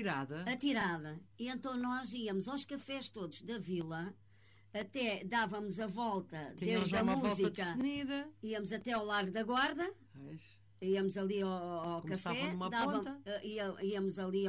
Atirada? Atirada. E então nós íamos aos cafés todos da vila, até dávamos a volta, desde a música, íamos até ao Largo da Guarda, íamos ali ao café, íamos ali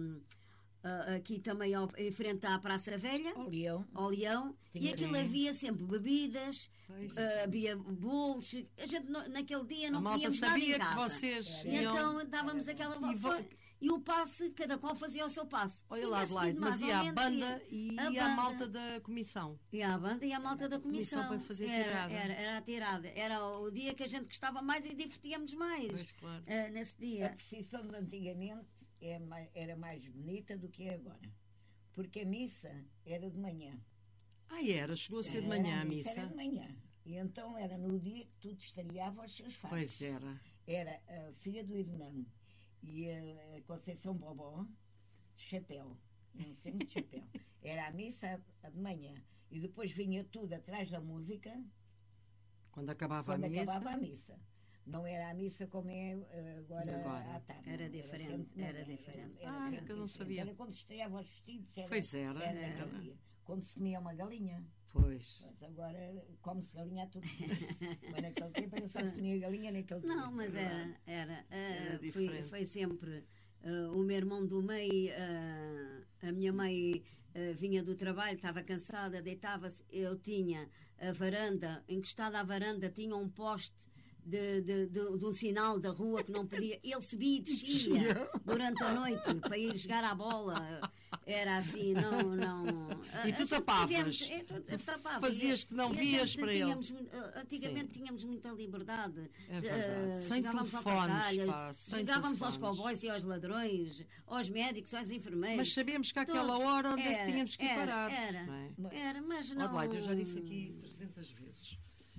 aqui também em frente à Praça Velha, ao Leão, e aquilo havia sempre bebidas, havia bolos. A gente naquele dia não comíamos nada em casa. E então dávamos aquela volta. E o passe, cada qual fazia o seu passe. Olha lá, Adelaide, mas ia a banda e a malta da comissão. Ia a banda e a malta da comissão. Para fazer tirada. Era a tirada. Era o dia que a gente gostava mais e divertíamos mais. Pois, claro. Nesse dia. A procissão de antigamente era mais bonita do que é agora. Porque a missa era de manhã. Era? Chegou a ser de manhã a missa? Era de manhã. E então era no dia que tudo estreava aos seus fatos. Pois era. Era a filha do Hernando e a Conceição Bobó de chapéu. Iam sempre de chapéu. Era a missa de manhã. E depois vinha tudo atrás da música. Quando acabava a missa. Não era a missa como é agora à tarde. Era diferente. Era que eu não sabia. Era quando estreava os vestidos. Pois era. Naquele dia. Quando se comia uma galinha. Pois. Mas agora come-se galinha a todo dia. Mas naquele tempo era só se comia galinha naquele dia. Não, mas era foi sempre o meu irmão do meio, a minha mãe vinha do trabalho, estava cansada, deitava-se. Eu tinha a varanda, encostada à varanda, tinha um poste de um sinal da rua que não podia. Ele subia e descia durante a noite para ir jogar à bola. Era assim, não. E tu tapavas? Fazias que não vias para ele. Antigamente tínhamos muita liberdade. Sem telefones, jogávamos aos cowboys e aos ladrões, aos médicos, às enfermeiras. Mas sabíamos que àquela hora onde é que tínhamos que ir parar. Era, mas não. Adelaide, eu já disse aqui 300 vezes.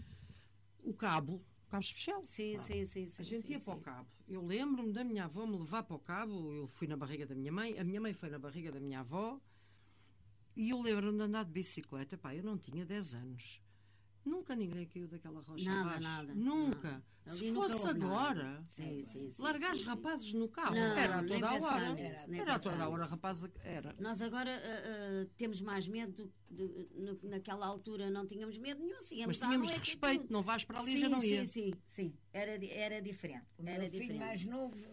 O cabo especial. Sim. A gente ia para o cabo. Eu lembro-me da minha avó me levar para o cabo. Eu fui na barriga da minha mãe. A minha mãe foi na barriga da minha avó. E eu lembro-me de andar de bicicleta. Eu não tinha 10 anos. Nunca ninguém caiu daquela rocha abaixo. Nada. Nunca. Se fosse agora, largar os rapazes no cabo. Era toda a hora. Era toda a hora, rapaz. Nós agora temos mais medo. Naquela altura não tínhamos medo nenhum. Mas tínhamos respeito. Não vais para ali, já não ia. Sim. Era diferente. O meu filho mais novo,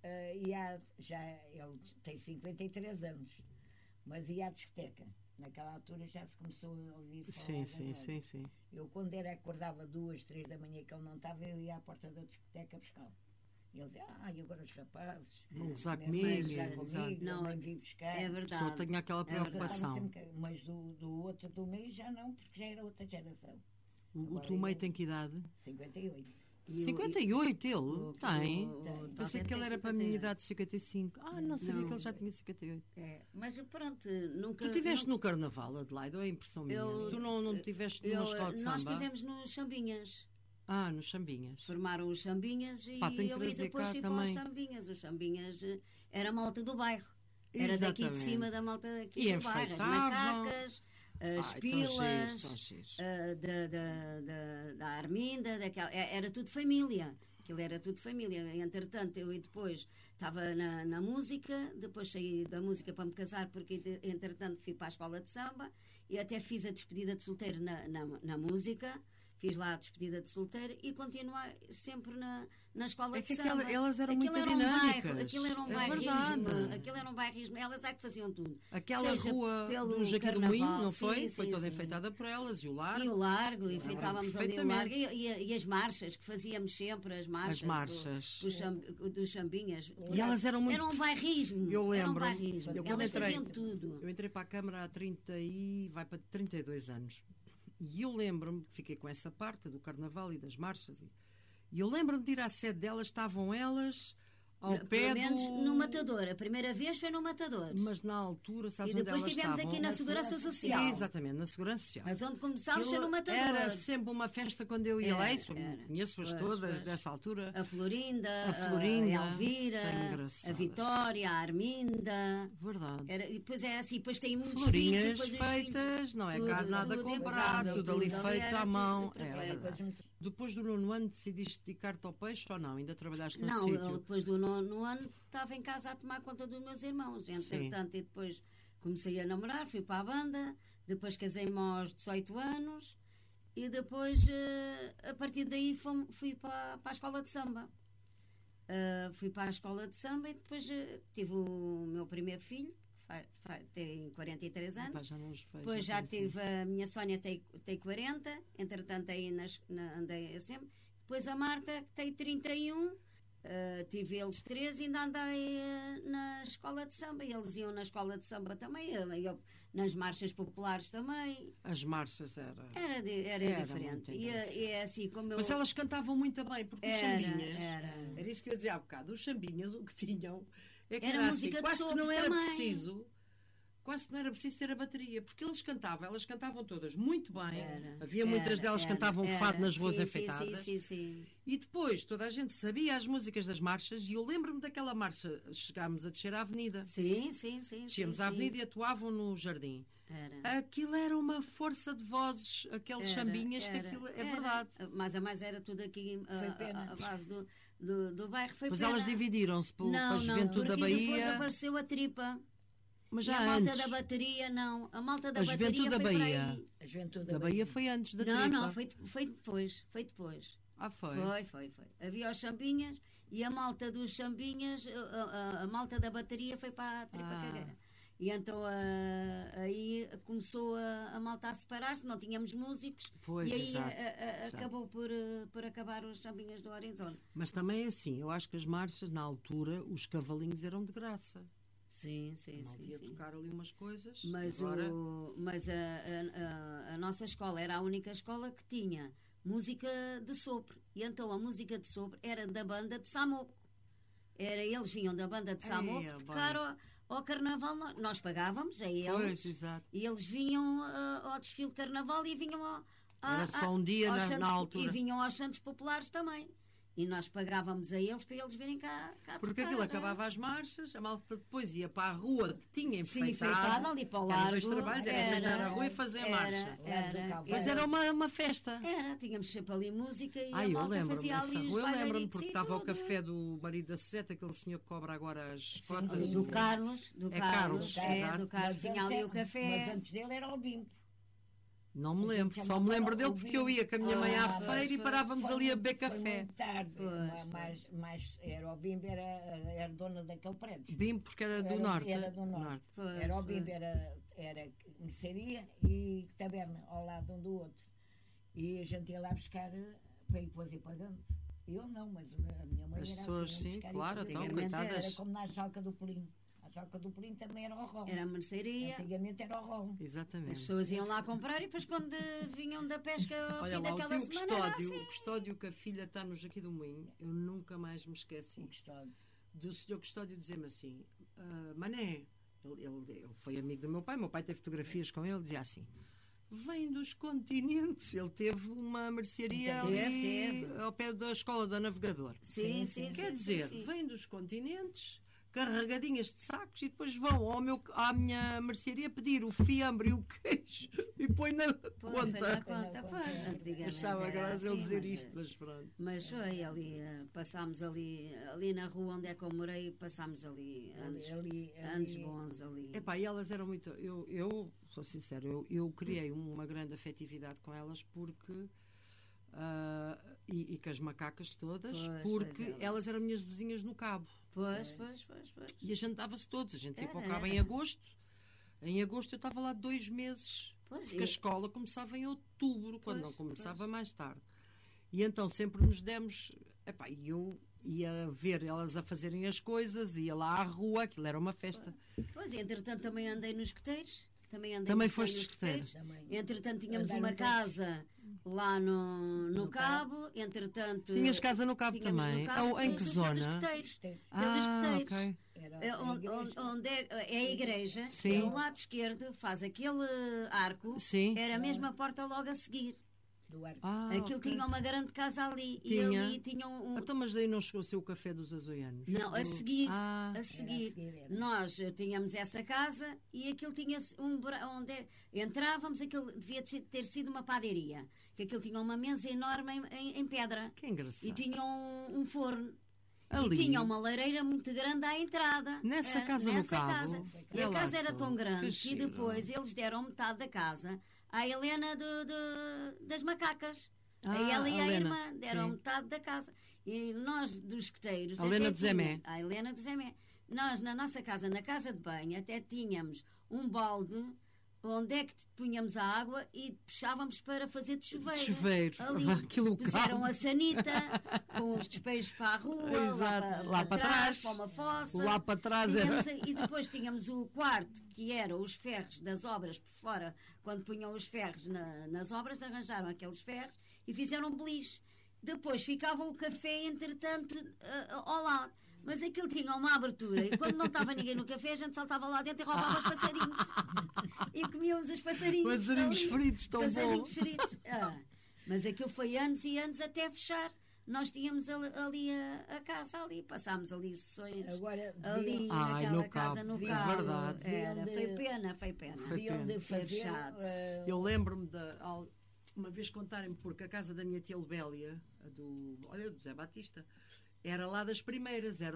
ele tem 53 anos, mas ia à discoteca. Naquela altura já se começou a ouvir falar. Sim. Eu, quando acordava 2, 3 da manhã que ele não estava, eu ia à porta da discoteca buscá-lo. E ele dizia, e agora os rapazes? Vão gozar comigo. Não, nem vim buscar. É verdade. Só tinha aquela preocupação. Mas do outro do meio já não, porque já era outra geração. O teu meio tem que idade? 58. 58 ele? Tem. Pensei que ele era para a minha idade de 55. Não sabia que ele já tinha 58. Mas pronto, nunca... Tu estiveste no Carnaval, Adelaide, ou é impressão minha? Tu não estiveste numa escola de samba? Nós estivemos nos Chambinhas. Nos Chambinhas. Formaram os Chambinhas e eu depois fui para os Chambinhas. Os Chambinhas era a malta do bairro. Era daqui de cima da malta aqui do bairro. As macacas, as pilas, da Arminda, era tudo família. Aquilo era tudo família. Entretanto, eu depois estava na música, depois saí da música para me casar, porque entretanto fui para a escola de samba e até fiz a despedida de solteiro na música. Fiz lá a despedida de solteiro e continuei sempre na escola de samba. Elas eram muito dinâmicas. Aquilo era um bairrismo. Elas é que faziam tudo. Aquela rua do Jaquim do Moinho, não foi? Foi toda enfeitada por elas. E o Largo. E enfeitávamos ali o Largo. E as marchas, que fazíamos sempre, as marchas. Dos Chambinhas. E elas eram muito... Era um bairrismo. Eu lembro. Elas faziam tudo. Eu entrei para a Câmara há 32 anos. E eu lembro-me que fiquei com essa parte do Carnaval e das marchas. E eu lembro-me de ir à sede delas, estavam elas ao pé pelo menos no Matador. A primeira vez foi no Matador. Mas na altura, sabes onde elas estavam? E depois estivemos aqui na Segurança Social. Exatamente, na Segurança Social. Mas onde começámos foi no Matador. Era sempre uma festa quando eu ia lá. Conheço-as todas dessa altura. A Florinda, a Elvira, a Vitória, a Arminda. Verdade. E depois era assim, depois tem muitos florinhas feitas, não é nada a comprar, tudo ali feito à mão. Depois do 9º ano decidiste dedicar-te ao peixe ou não? Ainda trabalhaste no sítio? Não, depois do 9º nono ano estava em casa a tomar conta dos meus irmãos. Entretanto, e depois comecei a namorar, fui para a banda, depois casei-me aos 18 anos e depois, a partir daí, fui para a escola de samba. Fui para a escola de samba e depois tive o meu primeiro filho, que tem 43 anos. Depois já tive a minha Sónia, tem 40, entretanto aí andei sempre. Depois a Marta, que tem 31, tive eles 3 e ainda andei na escola de samba. Eles iam na escola de samba também, eu nas marchas populares também. As marchas era diferente. E é assim como eu... Mas elas cantavam muito bem, porque os chambinhas... Era isso que eu ia dizer há bocado. Os chambinhas, o que tinham... É que era música assim, quase que não era preciso... Quase que não era preciso ter a bateria, porque elas cantavam todas muito bem. Havia muitas delas que cantavam fado nas voz afetadas. Sim. E depois toda a gente sabia as músicas das marchas e eu lembro-me daquela marcha, chegámos a descer a avenida. Sim. Descíamos a avenida e atuavam no jardim. Aquilo era uma força de vozes, aqueles chambinhas, que aquilo é verdade. Mais a mais era tudo aqui a base do bairro. Pois elas dividiram-se para a juventude da Bahia. Depois apareceu a tripa. Mas já a malta antes. da bateria, não. A malta da bateria Juventude da Bahia. A Juventude da Bahia foi antes da tripa. Não, foi depois. Foi. Foi. Havia os chambinhas e a malta dos chambinhas, a malta da bateria foi para a tripa cagueira. E então aí começou a malta a separar-se, não tínhamos músicos. Pois, e aí exato. acabou por acabar os chambinhas do Horizonte. Mas também é assim, eu acho que as marchas, na altura, os cavalinhos eram de graça. Sim. Ia tocar ali umas coisas. Mas, agora... mas a nossa escola era a única escola que tinha música de sopro. E então a música de sopro era da banda de Samoco. Eles vinham da banda de Samoco tocar ao carnaval. Nós pagávamos a eles. Pois, exato. E eles vinham ao desfile de carnaval e vinham era só um dia na altura. E vinham aos Santos Populares também. E nós pagávamos a eles para eles virem cá porque tocar, aquilo acabava as marchas, a malta depois ia para a rua que tinha enfeitado ali para o largo. Eram 2 trabalhos, era enfeitar a rua e fazer marcha. Mas era uma festa. Tínhamos sempre ali música e a malta fazia ali os bailaritos. Eu lembro-me porque estava o café do marido da Suzete, aquele senhor que cobra agora as cotas. Do Carlos. Do Carlos, tinha ali o café. Mas antes dele era o Bimbo. Não me lembro, só me lembro dele porque eu ia com a minha mãe à feira e parávamos ali a beber café. Foi muito tarde, mas era o Bimbo, era dona daquele prédio. Bimbo porque era do norte. Era do norte. Era o Bimbo, era mercearia e taberna ao lado um do outro. E a gente ia lá buscar para ir depois ir pagando. Eu não, mas a minha mãe as era pessoas, sim, claro, então, coitadas. Era como na Jalca do Pelim. A Jalca do Pelim também era o rol. Era a mercearia. Antigamente era o rol. Exatamente. As pessoas iam lá comprar e depois quando vinham da pesca ao fim daquela semana era assim. O custódio que a filha está-nos aqui do Moinho, eu nunca mais me esqueci. Do senhor custódio dizer-me assim, Mané, ele foi amigo do meu pai teve fotografias com ele, dizia assim, vem dos continentes. Ele teve uma mercearia ali ao pé da escola da Navegador. Sim. Quer dizer, vem dos continentes, carregadinhas de sacos e depois vão à minha mercearia pedir o fiambre e o queijo e põe na conta. Achava graça ele dizer isto, mas pronto. Mas foi ali, passámos ali na rua onde é que eu morei, passámos ali anos bons ali. Epá, e elas eram muito... Eu sou sincero, eu criei uma grande afetividade com elas porque... e com as macacas todas, porque elas eram minhas vizinhas no Cabo. Pois. E a gente dava-se todos, a gente ia para o Cabo em agosto. Em agosto eu estava lá 2 meses, porque a escola começava em outubro, quando não começava mais tarde. E então sempre nos demos. Epá, e eu ia ver elas a fazerem as coisas, ia lá à rua, aquilo era uma festa. Pois, entretanto também andei nos escuteiros. Também foste escuteira. Entretanto tínhamos uma casa lá no Cabo, entretanto... Tinhas casa no Cabo também? Em que zona? Pelos escuteiros. Onde é a igreja, do lado esquerdo, faz aquele arco, era a mesma porta logo a seguir. Aquilo tinha uma grande casa ali. E ali tinha Então, mas daí não chegou a ser o café dos azoianos? Não, a seguir. Nós tínhamos essa casa e aquilo tinha onde entrávamos, aquilo devia ter sido uma padaria. Que aquilo tinha uma mesa enorme em pedra. Que engraçado. E tinha um forno. Ali, e tinha uma lareira muito grande à entrada. Nessa casa no Cabo. E a casa era tão grande que que depois eles deram metade da casa à Helena das macacas. A ela e a irmã deram metade da casa. E nós, dos escoteiros... A Helena do Zé-Mé. A Helena do Zé-Mé. Nós, na nossa casa, na casa de banho, até tínhamos um balde onde é que punhamos a água e puxávamos para fazer de chuveiro. De chuveiro. Ali. Que puseram a sanita com os despejos para a rua, lá para trás, para uma fossa. Lá para trás E depois tínhamos o quarto, que eram os ferros das obras por fora. Quando punham os ferros nas obras, arranjaram aqueles ferros e fizeram um beliche. Depois ficava o café, entretanto, ao lado. Mas aquilo tinha uma abertura e quando não estava ninguém no café, a gente saltava lá dentro e roubava os passarinhos. E comíamos os passarinhos. Passarinhos fritos, tão passarinhos fritos. Mas aquilo foi anos e anos até fechar. Nós tínhamos ali a casa ali, passámos ali sessões. Agora, ali naquela casa no Cabo. É verdade. Foi pena. Deviam de fazer, fechado. Eu lembro-me de uma vez contarem-me, porque a casa da minha tia Lebélia, do Zé Batista, era lá das primeiras, era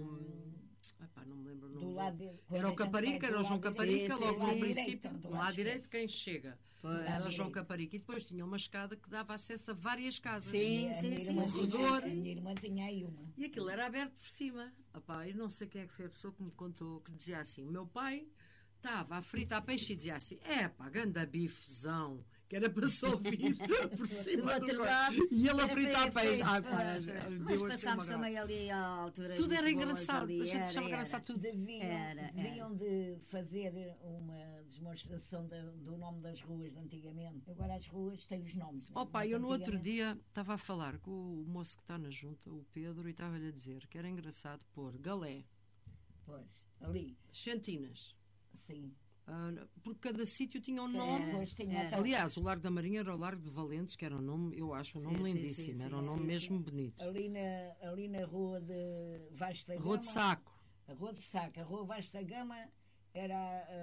não me lembro o nome. Do lado era o Caparica, era o João Caparica, logo no princípio, do lado direito, quem chega. Era o João Caparica. E depois tinha uma escada que dava acesso a várias casas. Sim. A minha irmã tinha aí uma. E aquilo era aberto por cima. E não sei quem é que foi a pessoa que me contou, que dizia assim: o meu pai estava a fritar peixe e dizia assim: ganda bifezão. Que era para se ouvir por cima do outro lado. E ele a fritar peixe. Nós passámos também ali à altura. Tudo era engraçado. A gente achava engraçado tudo. Deviam de fazer uma demonstração do nome das ruas de antigamente. Agora as ruas têm os nomes. Eu no outro dia estava a falar com o moço que está na junta, o Pedro, e estava-lhe a dizer que era engraçado pôr Galé. Pois, ali. Xantinas. Sim. Porque cada sítio tinha um nome. Aliás, o Largo da Marinha era o Largo de Valentes, que era um nome, eu acho um nome lindíssimo, era um nome mesmo bonito. Ali na rua de Vasta Gama. Rua de Saco. A Rua de Saco. A Rua Vasta Gama era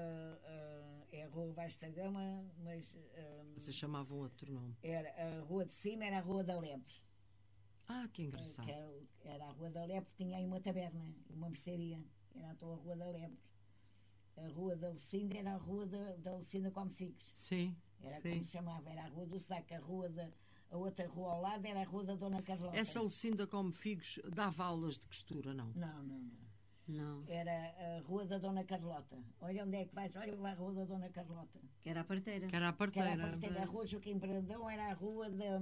a Rua Vasta Gama, mas. Vocês chamavam outro nome. A Rua de Cima era a Rua da Lepre. Que engraçado. Era a Rua da Lepre, tinha aí uma taberna, uma mercearia. Era a tua Rua da Lepre. A Rua da Lucinda era a Rua da Lucinda Come Figos. Sim. Era como se chamava, era a Rua do Saco. A outra rua ao lado era a Rua da Dona Carlota. Essa Lucinda Come Figos dava aulas de costura, não? Não. Era a Rua da Dona Carlota. Olha onde é que vais, olha a Rua da Dona Carlota. Que era a parteira. A Rua Joaquim Brandão era a Rua da...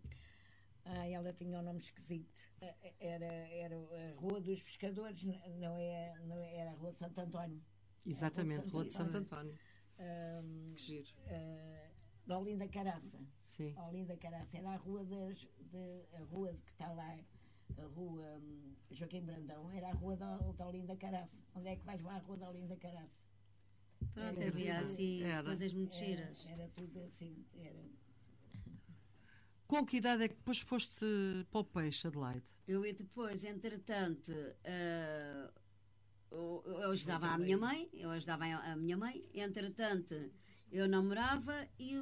ela tinha um nome esquisito. Era a Rua dos Pescadores, não era a Rua de Santo António. Exatamente, Rua de Santo António. Que giro. Da Olinda Caraça. Sim. Olinda Caraça era a rua a rua que está lá, a Rua Joaquim Brandão, era a Rua da Olinda Caraça. Onde é que vais lá a Rua da Olinda Caraça? Pronto, havia assim coisas muito giras. Era tudo assim. Com que idade é que depois foste para o peixe, Adelaide? Eu e depois, entretanto... Eu ajudava a minha mãe, entretanto eu namorava e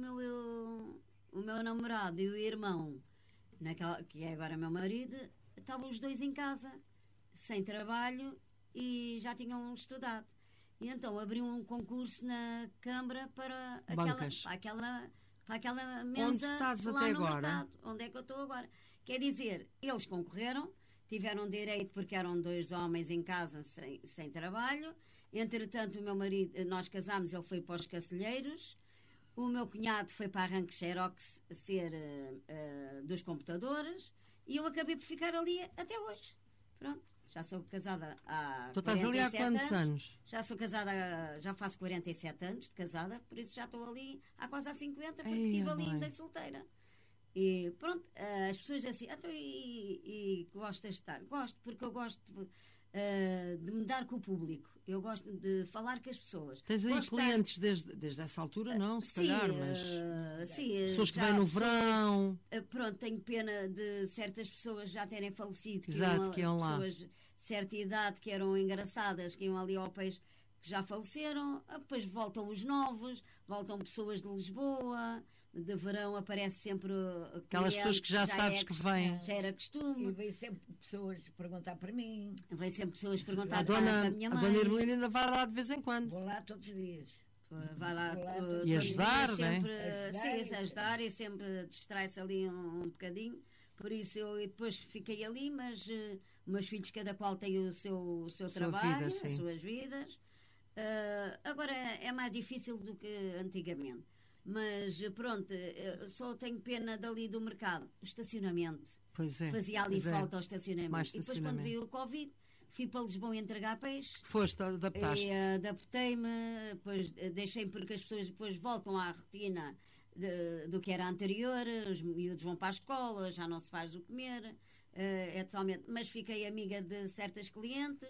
o meu namorado e o irmão, que é agora meu marido, estavam os dois em casa, sem trabalho e já tinham estudado. E então abri um concurso na Câmara para aquela mesa. Onde estás lá até no agora? Mercado, onde é que eu estou agora? Quer dizer, eles concorreram, tiveram direito porque eram dois homens em casa sem trabalho. Entretanto, o meu marido, nós casámos, ele foi para os Cacilheiros. O meu cunhado foi para a Arranque Xerox ser dos computadores. E eu acabei por ficar ali até hoje. Pronto, já sou casada há 47 anos. Tu estás ali há quantos anos? Já sou casada, já faço 47 anos de casada, por isso já estou ali há quase há 50, porque estive ali ainda solteira. E pronto, as pessoas dizem assim, e gostas de estar? Gosto, porque eu gosto de me dar com o público. Eu gosto de falar com as pessoas. Tens aí clientes desde essa altura, não? Se calhar, mas... sim, pessoas que vêm no verão... Pronto, tenho pena de certas pessoas já terem falecido. Exato, que iam lá. Pessoas de certa idade que eram engraçadas, que iam ali ao peixe que já faleceram, depois voltam os novos, voltam pessoas de Lisboa, de verão aparece sempre aquelas pessoas que já sabes que vêm. Já era costume. E veio sempre pessoas perguntar para mim. Vem sempre pessoas perguntar para a minha mãe. A dona Irmelina ainda vai lá de vez em quando. Vou lá todos os dias. Vai lá e ajudar, sempre, né? Sim, ajudar e sempre distrai-se ali um bocadinho. Por isso eu depois fiquei ali, mas meus filhos, cada qual tem o seu trabalho, vida, as suas vidas. Agora é mais difícil do que antigamente. Mas pronto, só tenho pena dali do mercado. O estacionamento. Pois é. Fazia ali falta o estacionamento. E depois, quando veio o Covid, fui para Lisboa entregar peixe. Foste, adaptaste. Adaptei-me, depois deixei, porque as pessoas depois voltam à rotina do que era anterior, os miúdos vão para a escola, já não se faz o comer, é totalmente. Mas fiquei amiga de certas clientes,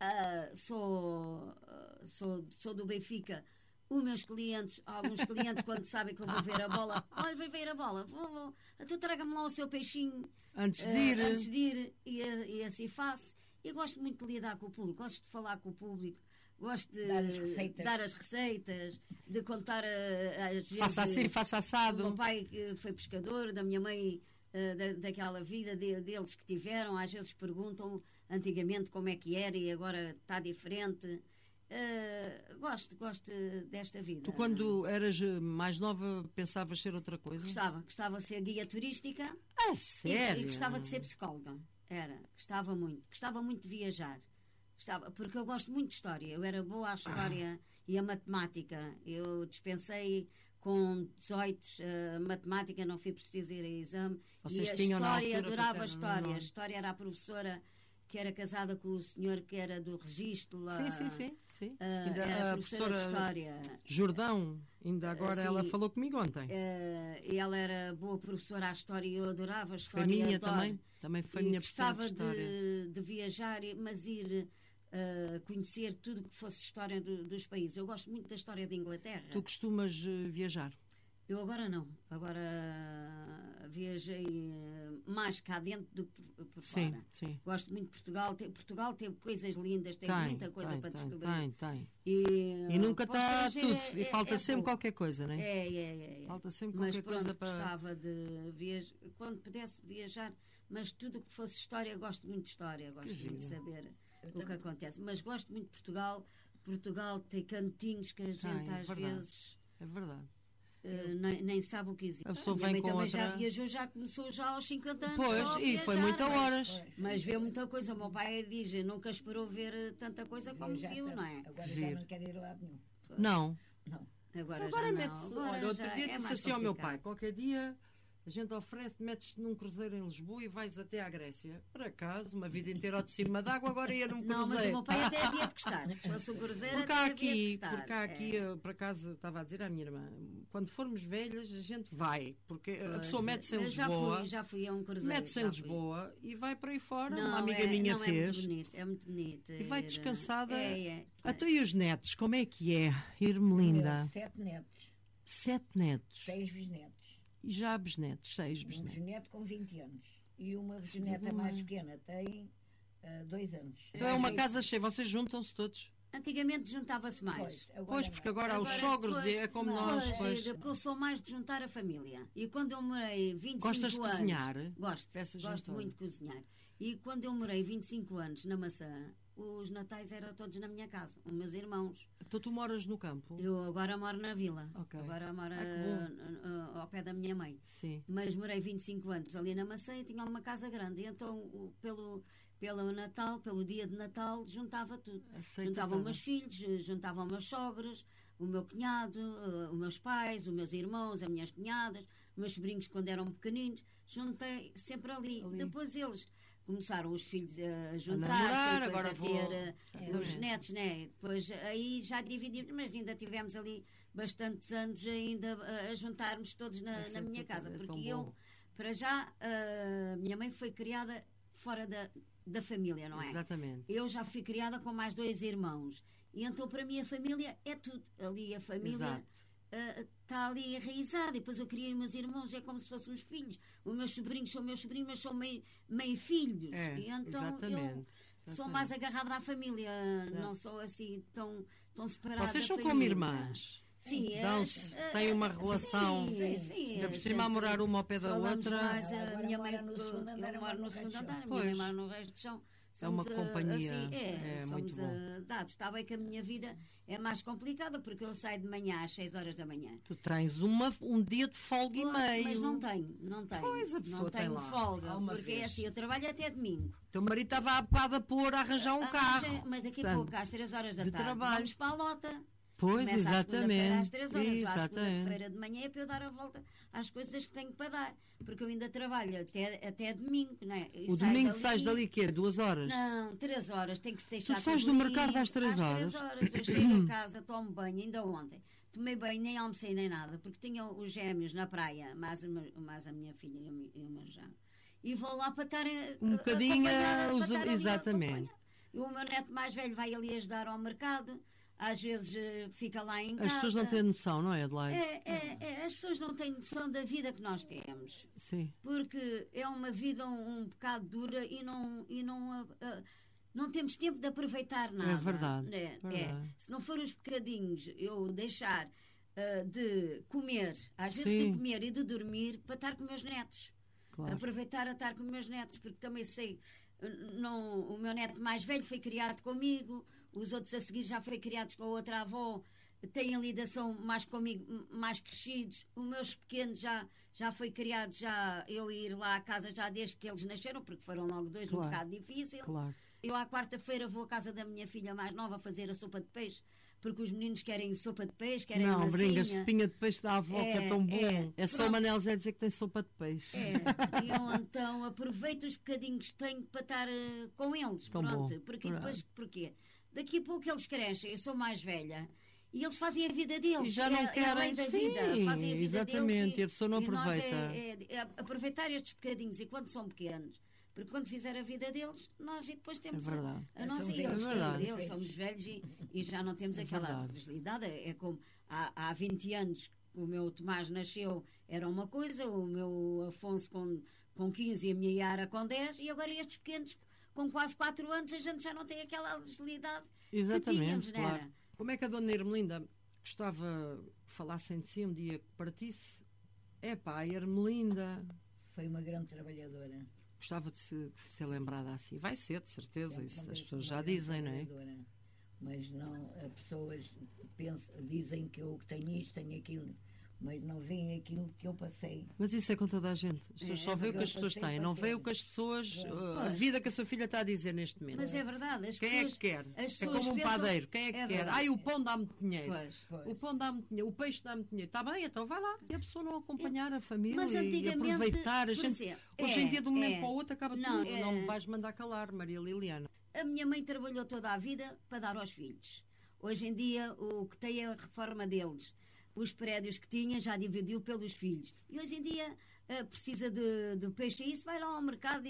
sou do Benfica. Os meus clientes, alguns clientes, quando sabem que eu vou ver a bola, olha, vai ver a bola, vou. Então traga-me lá o seu peixinho antes de ir, e assim faço. Eu gosto muito de lidar com o público, gosto de falar com o público, gosto de dar as receitas, de contar às vezes. Faça assim, faça assado. Do meu pai, que foi pescador, da minha mãe, daquela vida deles que tiveram, às vezes perguntam antigamente como é que era e agora está diferente. Gosto desta vida. Tu, quando eras mais nova, pensavas ser outra coisa? Gostava de ser guia turística. Sério? E gostava de ser psicóloga. Gostava muito de viajar. Porque eu gosto muito de história. Eu era boa à história e à matemática. Eu dispensei com 18 matemática, não fui preciso ir a exame. Vocês e a história, adorava a história. A história era a professora que era casada com o senhor que era do registro lá. Sim. Era a professora de história. Jordão, ainda agora ela falou comigo ontem. E ela era boa professora à história e eu adorava a história. Foi minha também foi minha professora de história. Gostava de viajar, mas ir conhecer tudo que fosse história dos países. Eu gosto muito da história de Inglaterra. Tu costumas viajar? Eu agora não. Agora viajei mais cá dentro do que por fora. Sim. Gosto muito de Portugal. Portugal tem coisas lindas, tem muita coisa para descobrir. Tem. E nunca está tudo. E falta sempre qualquer coisa, não é? É. Falta sempre qualquer coisa para... gostava de viajar, quando pudesse viajar, mas tudo o que fosse história, gosto muito de história. Gosto muito de saber o que acontece. Mas gosto muito de Portugal. Portugal tem cantinhos que a gente às vezes... É verdade. Nem sabe o que existe. A pessoa vem com também outra... já viajou, já começou já aos 50 anos. Pois, e foi muitas horas. Mas vê muita coisa. O meu pai diz, nunca esperou ver tanta coisa como viu, não é? Agora já não quer ir a lado nenhum. Não. Agora já mete-se. Olha, outro dia disse assim ao meu pai, qualquer dia a gente oferece, metes-te num cruzeiro em Lisboa e vais até à Grécia. Por acaso, uma vida inteira ao de cima d'água, agora ia num cruzeiro. Não, mas o meu pai até havia de gostar. Se fosse um cruzeiro, porque até havia de gostar. Porque aqui, por acaso, estava a dizer à minha irmã, quando formos velhas, a gente vai. Porque a pessoa mete-se em Lisboa. Já fui a um cruzeiro. Mete-se em Lisboa e vai para aí fora. Uma amiga minha fez. É muito bonito. E vai descansada. Até e os netos, como é que é, Irmelinda? 7 netos. 7 netos. 6 bisnetos. E já bisnetos, 6 bisnetos. Um bisneto com 20 anos. E uma bisneta mais pequena tem 2 anos. Então é uma casa cheia, vocês juntam-se todos? Antigamente juntava-se mais. Pois, porque agora há os sogros e é como nós. Porque eu sou mais de juntar a família. E quando eu morei 25 anos... Gostas de cozinhar? Gosto muito de cozinhar. E quando eu morei 25 anos na Maçã, os natais eram todos na minha casa, os meus irmãos. Então tu moras no campo? Eu agora moro na vila. Okay. Agora moro ao pé da minha mãe. Sim. Mas morei 25 anos ali na Maçã e tinha uma casa grande. E então, pelo Natal, pelo dia de Natal, juntava tudo. Juntava os meus filhos, juntava os meus sogros, o meu cunhado, os meus pais, os meus irmãos, as minhas cunhadas, os meus sobrinhos quando eram pequeninos. Juntei sempre ali. Depois eles... Começaram os filhos a juntar-se, agora a ter os netos, né? Depois aí já dividimos, mas ainda tivemos ali bastantes anos ainda a juntarmos todos na minha casa. Porque eu, para já, minha mãe foi criada fora da família, não é? Exatamente. Eu já fui criada com mais 2 irmãos. E então para mim a família é tudo. Ali a família... está ali enraizada, e depois eu criei meus irmãos, é como se fossem os filhos. Os meus sobrinhos são meus sobrinhos, mas são meio filhos. E então sou mais agarrada à família, não sou assim tão separada. Vocês são família. Como irmãs. Sim, têm uma relação. Sim, ainda por cima a morar uma ao pé da outra. Mais a minha mãe, eu moro no segundo andar, a minha mãe mora no resto de chão. Somos, é uma companhia. Assim, somos muito dados. Está bem que a minha vida é mais complicada, porque eu saio de manhã às 6 horas da manhã. Tu tens um dia de folga e meio. Mas não tenho. Pois, a pessoa não tenho tem lá, folga, porque é assim, eu trabalho até domingo. Teu marido estava há bocado a arranjar um carro. Mas daqui a pouco, às 3 horas da tarde, trabalho. Vamos para a lota. Pois, começa exatamente. Às 3 horas, à segunda-feira de manhã é para eu dar a volta às coisas que tenho para dar, porque eu ainda trabalho até domingo, não é? O domingo sais dali quê? 2 horas? Não, 3 horas, tem que se deixar. Tu sais do mercado às 3 horas? Às 3 horas, eu chego a casa, tomo banho, ainda ontem tomei banho, nem almocei nem nada, porque tinham os gêmeos na praia, mais a minha filha e o meu genro, e vou lá para estar um bocadinho exatamente. E o meu neto mais velho vai ali ajudar ao mercado. Às vezes fica lá em casa. As pessoas não têm noção, não é, Adelaide? As pessoas não têm noção da vida que nós temos. Sim. Porque é uma vida um bocado dura e não temos tempo de aproveitar nada. É verdade. Se não for os bocadinhos eu deixar de comer, às vezes de comer e de dormir, para estar com meus netos. Claro. Aproveitar a estar com meus netos, porque também sei, o meu neto mais velho foi criado comigo. Os outros a seguir já foram criados com a outra avó, têm a ligação mais comigo, mais crescidos. Os meus pequenos já foi criado, já eu ir lá à casa já desde que eles nasceram, porque foram logo 2, um bocado difícil. Claro. Eu à quarta-feira vou à casa da minha filha mais nova fazer a sopa de peixe, porque os meninos querem sopa de peixe, querem massinha. Não, bringas, sopinha de peixe da avó, que é tão bom. É só o Manel Zé dizer que tem sopa de peixe. E eu então aproveito os bocadinhos que tenho para estar com eles. Tão pronto. Bom. Porque depois, porquê? Daqui a pouco eles crescem, eu sou mais velha, e eles fazem a vida deles. E já não querem, da vida, fazem a vida exatamente, deles. E a pessoa não aproveita. É aproveitar estes bocadinhos, e quando são pequenos, porque quando fizer a vida deles, nós depois temos a nossa vida. Eles somos velhos e já não temos aquela agilidade. É como há 20 anos o meu Tomás nasceu, era uma coisa, o meu Afonso com 15 e a minha Yara com 10, e agora estes pequenos com quase 4 anos, a gente já não tem aquela agilidade que tínhamos, não era? Como é que a dona Ermelinda gostava que falassem de si um dia que partisse? A Ermelinda foi uma grande trabalhadora. Gostava de ser lembrada assim. Vai ser, de certeza, isso as pessoas já dizem, não é? Mas não, as pessoas dizem que eu tenho isto, tenho aquilo, mas não veem aquilo que eu passei. Mas isso é com toda a gente. As pessoas só veem o que as pessoas têm, não veem o que as pessoas. A vida que a sua filha está a dizer neste momento. Mas é verdade. Quem é que quer? É como um padeiro. Quem é que quer? O pão dá-me dinheiro. O pão dá-me dinheiro. O peixe dá-me dinheiro. Está bem, então vai lá. E a pessoa não acompanhar a família e aproveitar. Hoje em dia, de um momento para o outro, acaba tudo. Não me vais mandar calar, Maria Liliana. A minha mãe trabalhou toda a vida para dar aos filhos. Hoje em dia, o que tem é a reforma deles. Os prédios que tinha já dividiu pelos filhos. E hoje em dia precisa de peixe. E isso vai lá ao mercado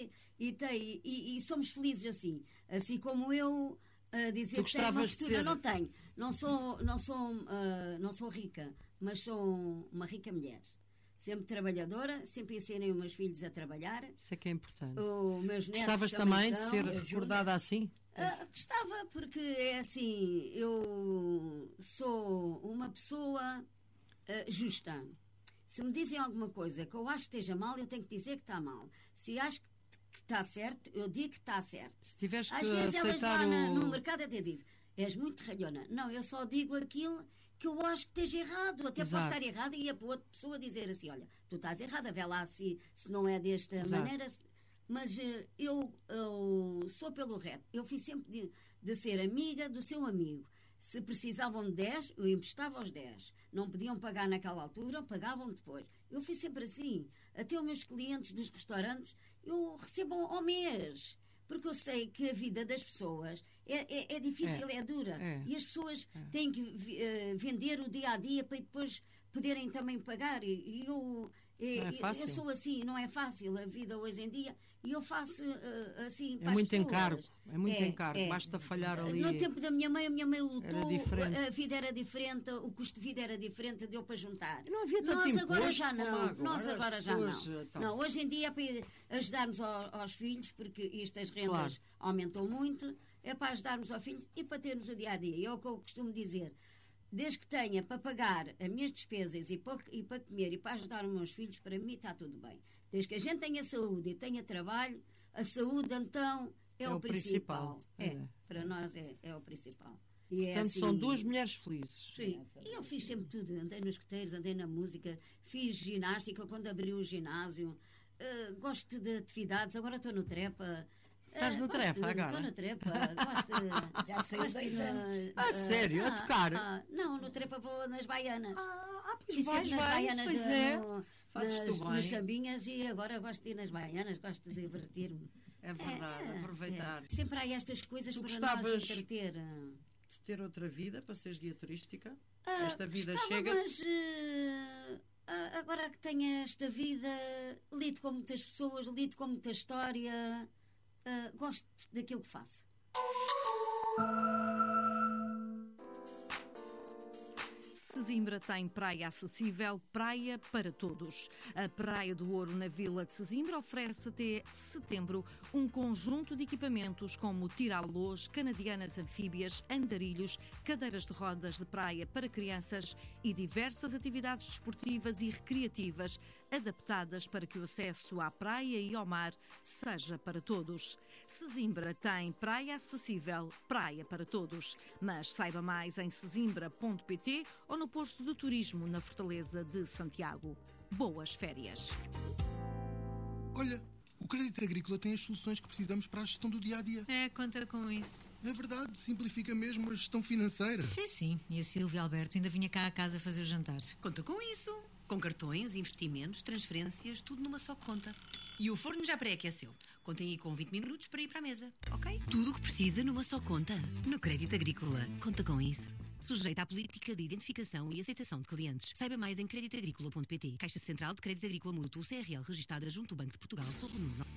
e somos felizes assim. Assim como eu dizer que tenho uma fortuna. Não tenho. Não sou rica, mas sou uma rica mulher. Sempre trabalhadora, sempre ensinei os meus filhos a trabalhar. Isso é que é importante. Os meus netos Gostavas também de ser recordada assim? Gostava, porque é assim, eu sou uma pessoa justa. Se me dizem alguma coisa que eu acho que esteja mal, eu tenho que dizer que está mal. Se acho que está certo, eu digo que está certo. Se tiveres que às vezes elas lá o... no mercado até dizem, és muito ralhona. Não, eu só digo aquilo que eu acho que esteja errado. Até posso estar errado e a outra pessoa dizer assim, olha, tu estás errada, vê lá se não é desta maneira. Mas eu sou pelo reto. Eu fiz sempre de ser amiga do seu amigo. Se precisavam de 10, eu emprestava aos 10. Não podiam pagar naquela altura, pagavam depois. Eu fiz sempre assim. Até os meus clientes dos restaurantes, eu recebo ao mês. Porque eu sei que a vida das pessoas é difícil, é dura. E as pessoas têm que vender o dia a dia para depois poderem também pagar. E fácil. Eu sou assim, não é fácil a vida hoje em dia, e eu faço assim para É muito as pessoas. encargo, basta falhar ali. No tempo da minha mãe lutou, era a vida era diferente, o custo de vida era diferente, deu para juntar. Não havia tanto Nós agora imposto já não. como Nós agora já não. então. Não, hoje em dia é para ajudarmos aos filhos, porque as rendas aumentam muito, é para ajudarmos aos filhos e para termos o dia a dia. É o que eu costumo dizer. Desde que tenha para pagar as minhas despesas e para comer e para ajudar os meus filhos, para mim está tudo bem. Desde que a gente tenha saúde e tenha trabalho, a saúde então é o principal. Para nós é o principal. E portanto, assim, são duas mulheres felizes. Sim, e eu fiz sempre tudo. Andei nos escuteiros, andei na música, fiz ginástica quando abriu o ginásio. Gosto de atividades, agora estou no trepa. Estás na trepa agora? Estou na trepa. Já sei 2 anos. Sério? A tocar? Não, no trepa vou nas baianas. Pois vais, nas baianas, pois é. Fazes-te bem. Nas chambinhas, e agora gosto de ir nas baianas, gosto de divertir-me. É verdade, aproveitar. Sempre há estas coisas tu para nós entreter. De ter outra vida para seres guia turística? Esta vida gostava, chega... Mas agora que tenho esta vida, lido com muitas pessoas, lido com muita história, gosto daquilo que faço. Sesimbra tem praia acessível, praia para todos. A Praia do Ouro, na Vila de Sesimbra, oferece até setembro um conjunto de equipamentos como tiralôs, canadianas anfíbias, andarilhos, cadeiras de rodas de praia para crianças e diversas atividades desportivas e recreativas adaptadas para que o acesso à praia e ao mar seja para todos. Sesimbra tem praia acessível, praia para todos. Mas saiba mais em sesimbra.pt ou no posto de turismo na Fortaleza de Santiago. Boas férias! Olha, o Crédito Agrícola tem as soluções que precisamos para a gestão do dia-a-dia. Conta com isso. É verdade, simplifica mesmo a gestão financeira. Sim. E a Silvia Alberto ainda vinha cá à casa fazer o jantar. Conta com isso. Com cartões, investimentos, transferências, tudo numa só conta. E o forno já pré-aqueceu. Contem aí com 20 minutos para ir para a mesa, ok? Tudo o que precisa numa só conta. No Crédito Agrícola. Conta com isso. Sujeita à política de identificação e aceitação de clientes. Saiba mais em creditagricola.pt. Caixa Central de Crédito Agrícola Mútuo CRL, registada junto ao Banco de Portugal, sob o número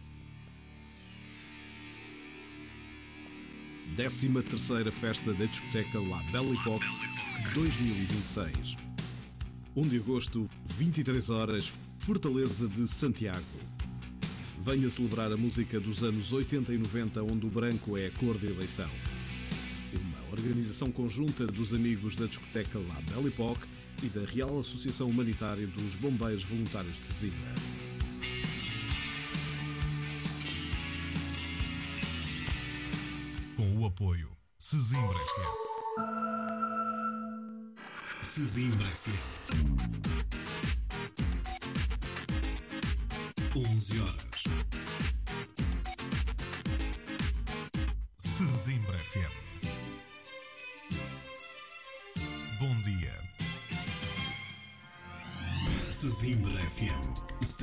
13ª Festa da Discoteca La Belle Époque 2026. 1 de agosto, 23 horas, Fortaleza de Santiago. Venha celebrar a música dos anos 80 e 90, onde o branco é a cor de eleição. Uma organização conjunta dos amigos da discoteca La Belle Époque e da Real Associação Humanitária dos Bombeiros Voluntários de Sesimbra. Com o apoio Sesimbra FM. Sesimbra FM. 11 horas. Sesimbra FM. Bom dia. Sesimbra FM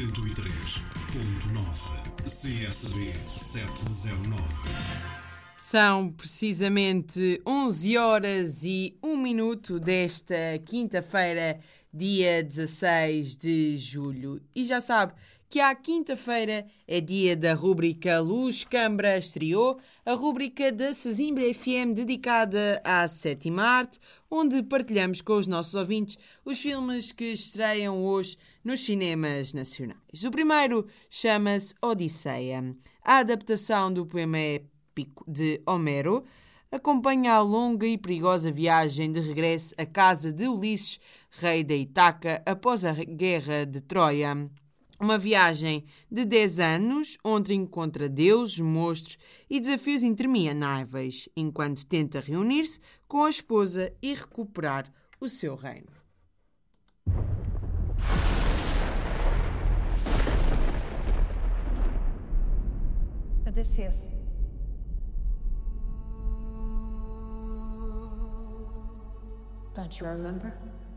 103.9 CSB 709. São precisamente 11 horas e 1 minuto desta quinta-feira, dia 16 de julho. E já sabe que à quinta-feira é dia da rúbrica Luz Câmara Estreou, a rúbrica da Sesimbra FM dedicada à sétima arte, onde partilhamos com os nossos ouvintes os filmes que estreiam hoje nos cinemas nacionais. O primeiro chama-se Odisseia. A adaptação do poema épico de Homero acompanha a longa e perigosa viagem de regresso à casa de Ulisses, rei da Ítaca, após a guerra de Troia. Uma viagem de 10 anos, onde encontra deuses, monstros e desafios intermináveis, enquanto tenta reunir-se com a esposa e recuperar o seu reino. Odysseus. Don't you remember?